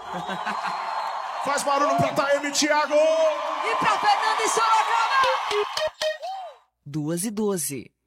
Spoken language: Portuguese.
Faz barulho pra Taeme, Thiago! E pra Fernanda e Sorocaba! 2:12.